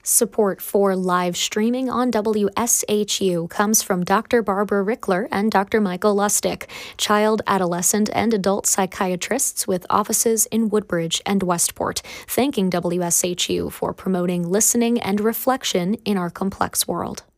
Support for live streaming on WSHU comes from Dr. Barbara Rickler and Dr. Michael Lustig, child, adolescent, and adult psychiatrists with offices in Woodbridge and Westport, thanking WSHU for promoting listening and reflection in our complex world.